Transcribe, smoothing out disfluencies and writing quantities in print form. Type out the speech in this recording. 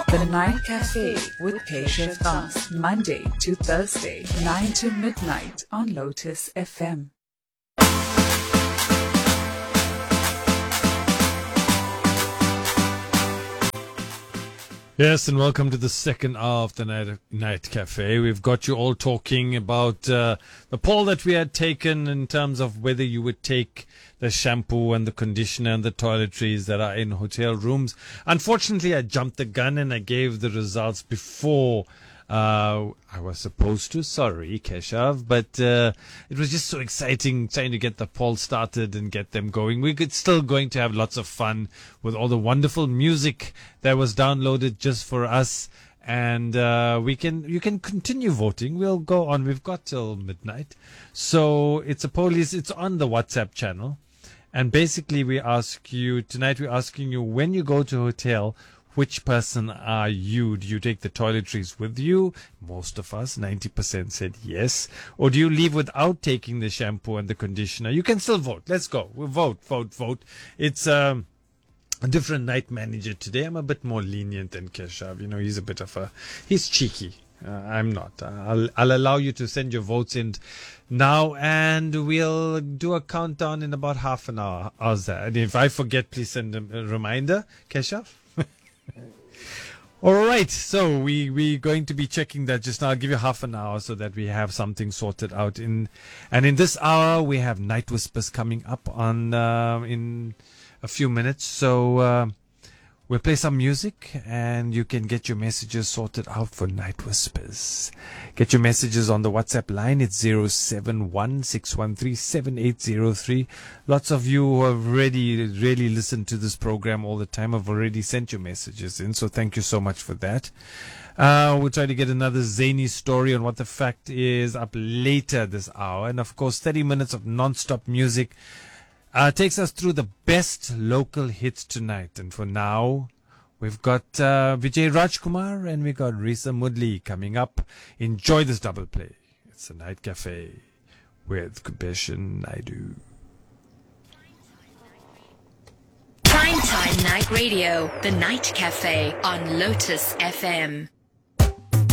The Night Cafe with Keshav Das, Monday to Thursday, 9 to midnight on Lotus FM. Yes, and welcome to the second hour of the Night Cafe. We've got you all talking about the poll that we had taken in terms of whether you would take the shampoo and the conditioner and the toiletries that are in hotel rooms. Unfortunately, I jumped the gun and I gave the results before I was supposed to. Sorry, Keshav, but it was just so exciting trying to get the poll started and get them going. We're still going to have lots of fun with all the wonderful music that was downloaded just for us. And you can continue voting. We'll go on. We've got till midnight. So it's a poll. It's on the WhatsApp channel. And basically we're asking you, when you go to a hotel, which person are you? Do you take the toiletries with you? Most of us, 90% said yes. Or do you leave without taking the shampoo and the conditioner? You can still vote. Let's go. We'll vote. It's a different night manager today. I'm a bit more lenient than Keshav. You know, he's cheeky. I'm not. I'll allow you to send your votes in now, and we'll do a countdown in about half an hour. How's that? And if I forget, please send a reminder, Keshav. All right, so we're going to be checking that just now. I'll give you half an hour so that we have something sorted out. And in this hour, we have Night Whispers coming up on in a few minutes. So we'll play some music, and you can get your messages sorted out for Night Whispers. Get your messages on the WhatsApp line. It's 071-613-7803. Lots of you who have really listened to this program all the time have already sent your messages in, so thank you so much for that. We'll try to get another zany story on what the fact is up later this hour. And of course, 30 minutes of non-stop music takes us through the best local hits tonight. And for now, we've got Vijay Rajkumar and we got Risa Mudli coming up. Enjoy this double play. It's a Night Cafe with Kubeshan Naidu. Primetime Night Radio, the Night Cafe on Lotus FM.